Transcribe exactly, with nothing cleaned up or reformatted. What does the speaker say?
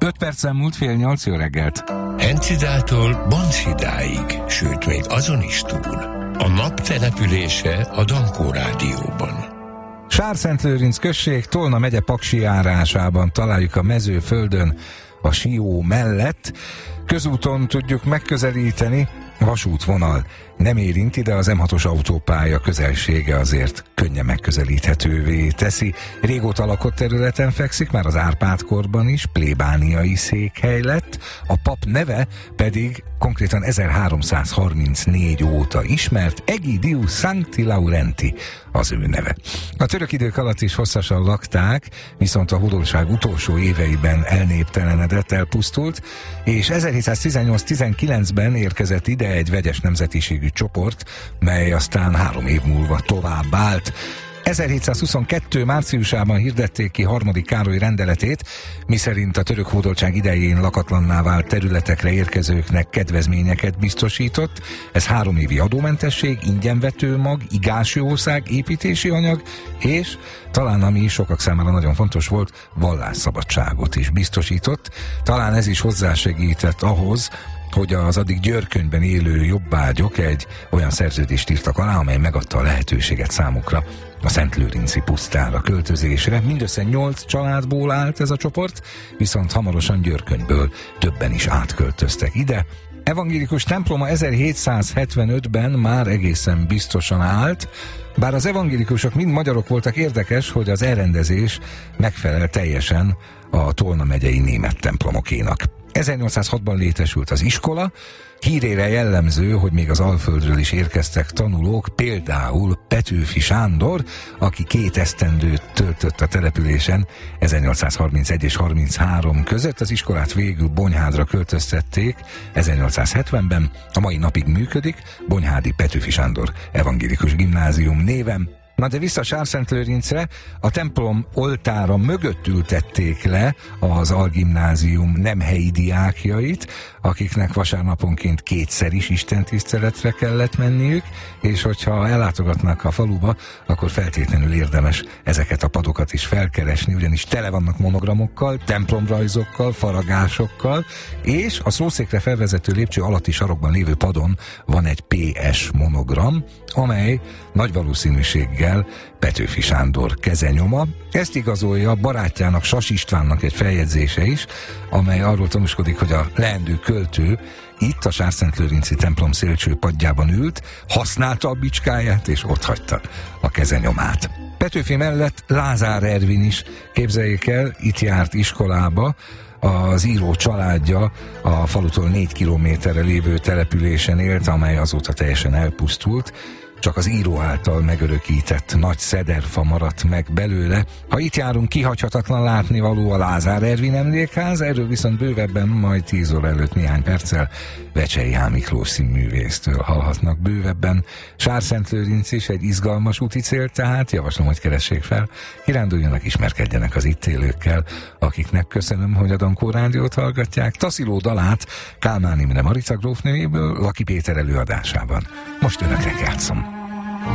öt percen múlt fél nyolc, jó reggelt! Encidától Bonfidáig, sőt még azon is túl. A nap települése a Dankó Rádióban. Sárszentlőrinc község, Tolna megye Paksi járásában találjuk a mezőföldön, a Sió mellett. Közúton tudjuk megközelíteni, vasútvonal nem érinti, de az M hatos autópálya közelsége azért könnyen megközelíthetővé teszi. Régóta lakott területen fekszik, már az Árpád-korban is, plébániai székhely lett, a pap neve pedig konkrétan ezerháromszázharmincnégy óta ismert, Egidius Sancti Laurenti az ő neve. A török idők alatt is hosszasan lakták, viszont a hódoltság utolsó éveiben elnéptelenedett, elpusztult, és ezerhétszáztizennyolc-tizenkilencben érkezett ide egy vegyes nemzetiségű csoport, mely aztán három év múlva tovább állt. ezerhétszázhuszonkettő márciusában hirdették ki harmadik Károly rendeletét, miszerint a török hódoltság idején lakatlanná vált területekre érkezőknek kedvezményeket biztosított. Ez három évi adómentesség, ingyenvetőmag, igásjószág, építési anyag, és talán ami sokak számára nagyon fontos volt, vallásszabadságot is biztosított. Talán ez is hozzásegített ahhoz, hogy az addig Györkönyben élő jobbágyok egy olyan szerződést írtak alá, amely megadta a lehetőséget számukra a szentlőrinci pusztára költözésre. Mindössze nyolc családból állt ez a csoport, viszont hamarosan Györkönyből többen is átköltöztek ide. Evangélikus temploma ezerhétszázhetvenötben már egészen biztosan állt, bár az evangélikusok mind magyarok voltak. Érdekes, hogy az elrendezés megfelel teljesen a Tolna megyei német templomokénak. ezernyolcszázhatban létesült az iskola, hírére jellemző, hogy még az Alföldről is érkeztek tanulók, például Petőfi Sándor, aki két esztendőt töltött a településen ezernyolcszázharmincegy és harminchárom között. Az iskolát végül Bonyhádra költöztették ezernyolcszázhetvenben, a mai napig működik, Bonyhádi Petőfi Sándor Evangélikus Gimnázium néven. Na de vissza Sárszentlőrincre, a templom oltára mögött ültették le az algimnázium nem helyi diákjait, akiknek vasárnaponként kétszer is istentiszteletre kellett menniük, és hogyha ellátogatnak a faluba, akkor feltétlenül érdemes ezeket a padokat is felkeresni, ugyanis tele vannak monogramokkal, templomrajzokkal, faragásokkal, és a szószékre felvezető lépcső alatti sarokban lévő padon van egy pé es monogram, amely nagy valószínűséggel Petőfi Sándor kezenyoma. Ezt igazolja barátjának, Sas Istvánnak egy feljegyzése is, amely arról tanúskodik, hogy a leendő költő itt a Sárszentlőrinci templom szélcső padjában ült, használta a bicskáját és ott hagyta a kezenyomát. Petőfi mellett Lázár Ervin is, képzeljék el, itt járt iskolába. Az író családja a falutól négy kilométerre lévő településen élt, amely azóta teljesen elpusztult. Csak az író által megörökített nagy szederfa maradt meg belőle. Ha itt járunk, kihagyhatatlan látnivaló a Lázár Ervin emlékház, erről viszont bővebben majd tíz óra előtt néhány perccel Vecsei H. Miklós színművésztől hallhatnak bővebben. Sárszentlőrinc is egy izgalmas úti cél, tehát javaslom, hogy keressék fel, kiránduljanak, ismerkedjenek az itt élőkkel, akiknek köszönöm, hogy a Dankó Rádiót hallgatják. Tasziló dalát Kálmán Imre Marica grófnőjéből Laki Péter előadásában most önöknek játszom.